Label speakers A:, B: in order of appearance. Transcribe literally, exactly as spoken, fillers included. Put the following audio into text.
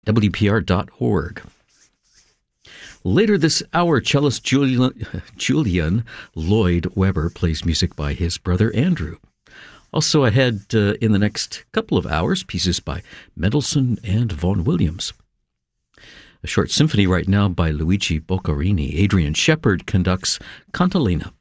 A: W P R dot org. Later this hour, cellist Julian, Julian Lloyd Webber plays music by his brother Andrew. Also ahead uh, in the next couple of hours, pieces by Mendelssohn and Vaughan Williams. A short symphony right now by Luigi Boccherini. Adrian Shepard conducts Cantilena.